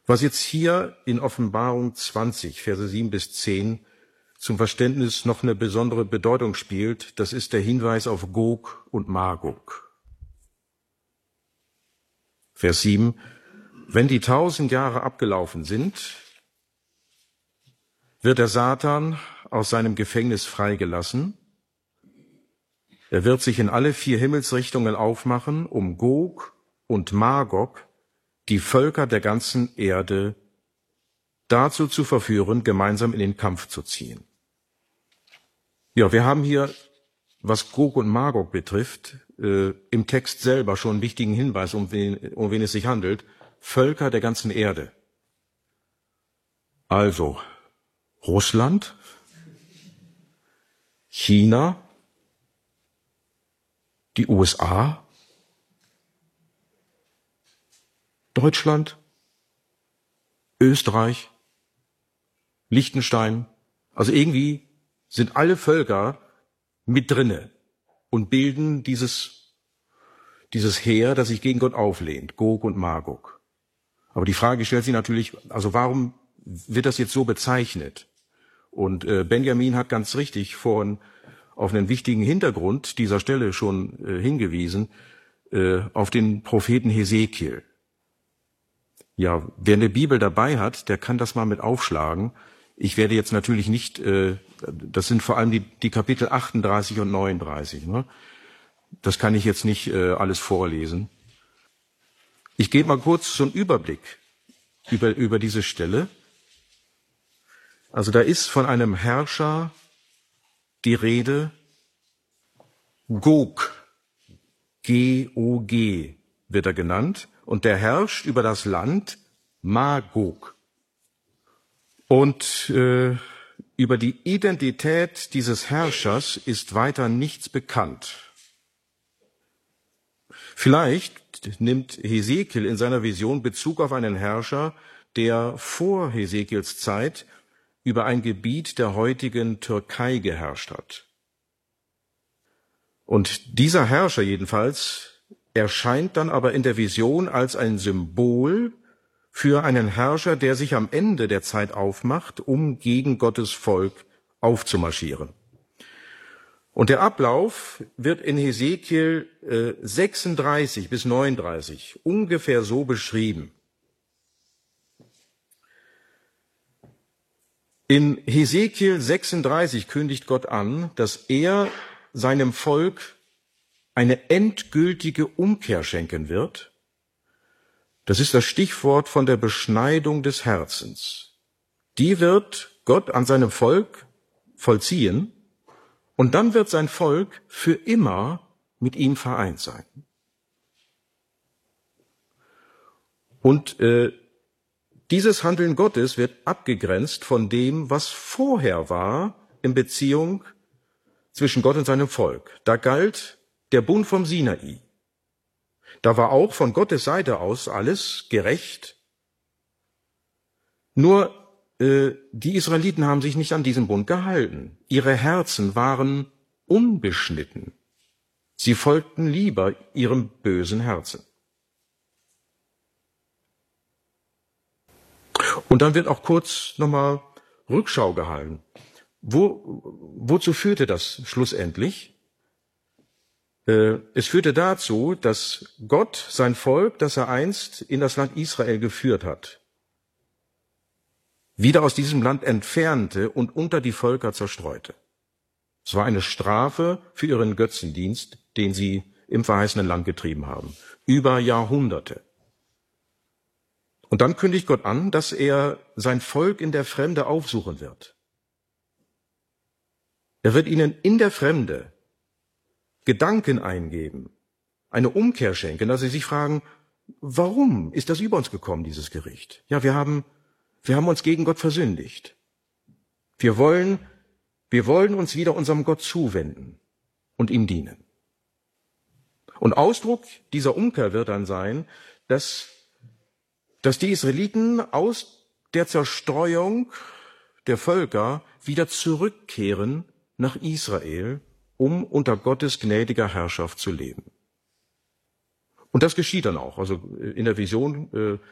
Was jetzt hier in Offenbarung 20, Verse 7 bis 10 zum Verständnis noch eine besondere Bedeutung spielt, das ist der Hinweis auf Gog und Magog. Vers 7: Wenn die 1000 Jahre abgelaufen sind, wird der Satan aus seinem Gefängnis freigelassen. Er wird sich in alle 4 Himmelsrichtungen aufmachen, um Gog und Magog, die Völker der ganzen Erde, dazu zu verführen, gemeinsam in den Kampf zu ziehen. Ja, wir haben hier, was Gog und Magog betrifft, im Text selber schon einen wichtigen Hinweis, um wen es sich handelt. Völker der ganzen Erde. Also Russland, China, die USA, Deutschland, Österreich, Liechtenstein. Also irgendwie sind alle Völker mit drinne und bilden dieses Heer, das sich gegen Gott auflehnt, Gog und Magog. Aber die Frage stellt sich natürlich, also warum wird das jetzt so bezeichnet? Und Benjamin hat ganz richtig vorhin auf einen wichtigen Hintergrund dieser Stelle schon hingewiesen, auf den Propheten Hesekiel. Ja, wer eine Bibel dabei hat, der kann das mal mit aufschlagen. Ich werde jetzt natürlich nicht, das sind vor allem die Kapitel 38 und 39. Ne? Das kann ich jetzt nicht alles vorlesen. Ich gebe mal kurz so einen Überblick über diese Stelle. Also da ist von einem Herrscher die Rede, Gog, G-O-G wird er genannt, und der herrscht über das Land Magog. Und über die Identität dieses Herrschers ist weiter nichts bekannt. Vielleicht nimmt Hesekiel in seiner Vision Bezug auf einen Herrscher, der vor Hesekiels Zeit über ein Gebiet der heutigen Türkei geherrscht hat. Und dieser Herrscher jedenfalls erscheint dann aber in der Vision als ein Symbol für einen Herrscher, der sich am Ende der Zeit aufmacht, um gegen Gottes Volk aufzumarschieren. Und der Ablauf wird in Hesekiel 36 bis 39 ungefähr so beschrieben. In Hesekiel 36 kündigt Gott an, dass er seinem Volk eine endgültige Umkehr schenken wird. Das ist das Stichwort von der Beschneidung des Herzens. Die wird Gott an seinem Volk vollziehen, und dann wird sein Volk für immer mit ihm vereint sein. Und dieses Handeln Gottes wird abgegrenzt von dem, was vorher war in Beziehung zwischen Gott und seinem Volk. Da galt der Bund vom Sinai. Da war auch von Gottes Seite aus alles gerecht. Nur die Israeliten haben sich nicht an diesen Bund gehalten. Ihre Herzen waren unbeschnitten. Sie folgten lieber ihrem bösen Herzen. Und dann wird auch kurz nochmal Rückschau gehalten. Wozu führte das schlussendlich? Es führte dazu, dass Gott sein Volk, das er einst in das Land Israel geführt hat, wieder aus diesem Land entfernte und unter die Völker zerstreute. Es war eine Strafe für ihren Götzendienst, den sie im verheißenen Land getrieben haben, über Jahrhunderte. Und dann kündigt Gott an, dass er sein Volk in der Fremde aufsuchen wird. Er wird ihnen in der Fremde Gedanken eingeben, eine Umkehr schenken, dass sie sich fragen, warum ist das über uns gekommen, dieses Gericht? Ja, wir haben uns gegen Gott versündigt. Wir wollen uns wieder unserem Gott zuwenden und ihm dienen. Und Ausdruck dieser Umkehr wird dann sein, dass die Israeliten aus der Zerstreuung der Völker wieder zurückkehren nach Israel, um unter Gottes gnädiger Herrschaft zu leben. Und das geschieht dann auch. Also in der Vision